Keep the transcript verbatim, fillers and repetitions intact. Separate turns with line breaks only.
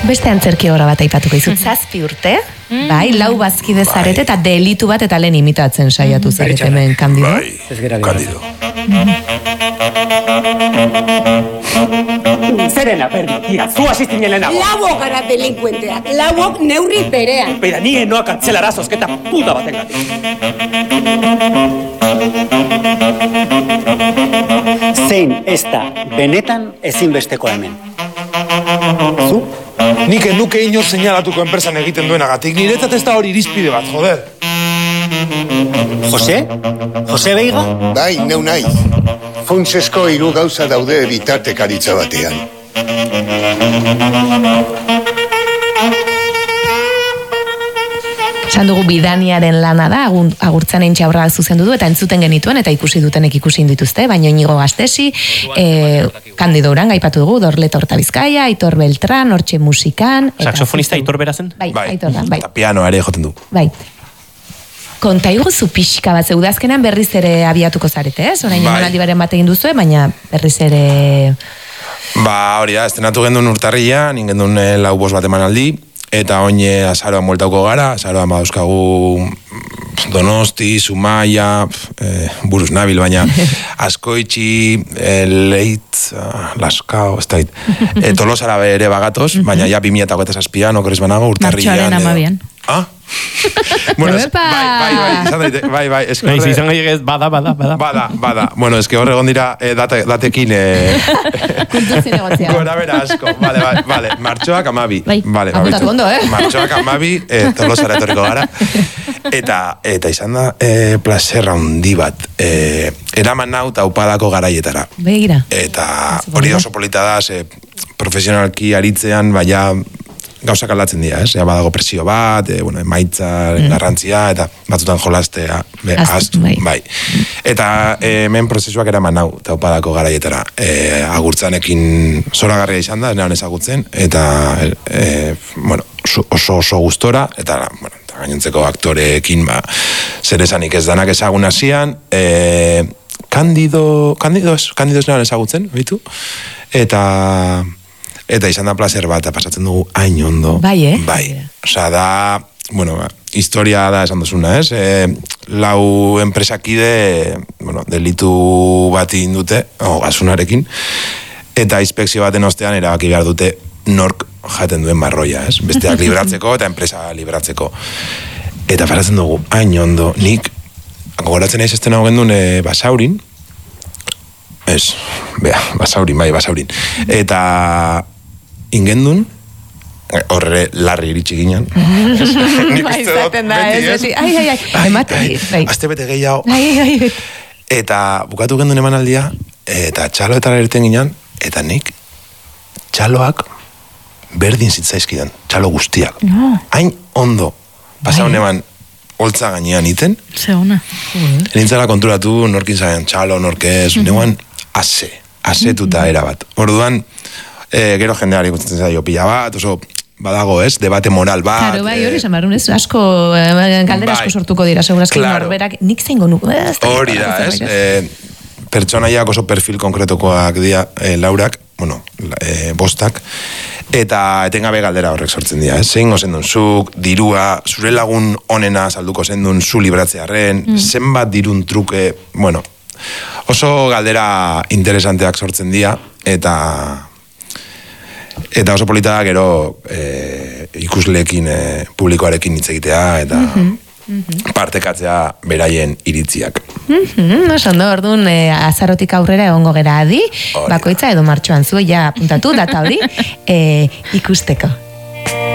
Beste antzerki obra bat aipatuko izut, zazpi urte, bai, lau bazkide zarete eta delitu bat eta lehen imitatzen saiatu zarete hemen, Kandido.
Bai, Kandido.
Zerena, berdi, ia, zu asistinen lehenago.
Lauok gara delinkuenteak, lauok neurri berean.
Beira, ni enoa kantzelara zozketa puta baten gatik.
Zein ez da benetan ezinbesteko hemen?
Zu? Nik enduke inor seinalatuko enpresan egiten duenagatik, niretzat ez da hori irizpide bat, joder.
Jose? Jose Beiga?
Bai, neu naiz. Funtsesko hiru gauza daude bitartekaritza batean.
Esan dugu Bidaniaren lana da, agurtzan eintxe aurra zuzendu du, eta entzuten genituen, eta ikusi dutenek ikusi dituzte, baina Inigo Gastesi, e, Kandido Uranga aipatu dugu, Dorleto Horta Bizkaia, Aitor Beltran, Hortxe Musikan.
Saxofonista Aitor Berazen?
Bai, Aitor da, bai.
Eta pianoa ere joten du.
Bai. Konta iguzu pixka bat, zeudazkenan berriz ere abiatuko zarete, ez? Orain
bai.
emanaldi baren bat egin duzue, baina berriz ere...
Ba, hori da, estenatu gendun urtarrian, ingendun eh, lau bost bat emanaldi, eta oine azaroan moltauko gara, azaroan badauzkagu Donosti, Zumaia, eh, buruz nabil, baina Askoitxi, eh, Leit, ah, Laskao, ez da hit. Eh, Tolosara ere bagatoz, baina ja bimia eta goeta zazpian, okorez banago, urtarrian.
Martxoaren amabian.
Ah? Bueno, es, bai, bai, bai, izan daite, bai, bai, es que
horre... Izan gaiek ez, bada, bada, bada.
Bada, bada. Bueno, es que horre gondira eh, date, datekin... Eh...
Kultuzi negozia.
Gora bera asko. Vale, vale, vale. Martxoak amabi.
Bai,
vale,
apuntatu ondo, eh?
Martxoak amabi, eh, Tolosara etorriko gara. Eta, eta izan da, eh, plazerra hundi bat. Eh, eraman nau taupadako garaietara.
Begira.
Eta hori oso polita da, ze profesionalki aritzean, baina... gauzak aldatzen dira, ez? Ja, badago presio bat, e, bueno, emaitza, mm. garrantzia, eta batzutan jolastea, be, aztu, bai. bai. Eta e, hemen prozesuak eraman nau, taupadako garaietara. E, agurtzanekin zoragarria izan da, nean ezagutzen, eta, e, bueno, oso oso gustora, eta, bueno, eta gainontzeko aktoreekin, ba, zer esanik ez danak ezagun hasian, e, Kandido, Kandido ez, Kandido ez nean ezagutzen, bitu? Eta... Eta izan da placer bat, pasatzen dugu hain ondo.
Bai, eh?
Bai. Osa da, bueno, historia da esan duzuna, ez? E, lau enpresakide, bueno, delitu bat indute, o gasunarekin, eta inspekzio baten ostean erabaki behar dute nork jaten duen marroia, ez? Besteak libratzeko eta enpresa libratzeko. Eta pasatzen dugu hain ondo, nik, gogoratzen ez estena hogen duen e, Basaurin, ez, bea, Basaurin, bai, Basaurin. Eta... ingendun, horre larri iritsi ginen.
Bai, zaten da, ez, ai, ai, ai, emate, bai.
Azte bete gehiago.
Ai, ai,
eta bukatu gendun emanaldia, eta txaloetara erten ginen, eta nik txaloak berdin zitzaizkidan, txalo guztiak.
No.
Hain ondo, pasaun eman holtza gainean iten.
Ze ona.
Enintzara konturatu, norkin zaian txalo, norkez, mm -hmm. neuan ase, asetuta era bat. Orduan, E, gero jendeari ikusten zaio pila bat, oso badago, ez, debate moral bat.
Claro, bai, hori esan barrun, ez, asko, galdera asko sortuko dira, segurazki claro. Norberak, nik zeingo nuko, ez?
Hori da, ez, e, pertsonaiak oso perfil konkretokoak dira, e, laurak, bueno, e, bostak, eta etengabe galdera horrek sortzen dira, ez, zein zendun zuk, dirua, zure lagun onena salduko zendun zu libratzearen, mm. zenbat dirun truke, bueno, oso galdera interesanteak sortzen dira, eta... Eta oso polita da, gero e, ikusleekin, e, publikoarekin hitz egitea, eta mm -hmm. partekatzea beraien iritziak.
Mm -hmm, Oso ondo, orduan, e, azarotik aurrera egongo gera adi, bakoitza edo martxoan zu, ja apuntatu, data hori, e, ikusteko.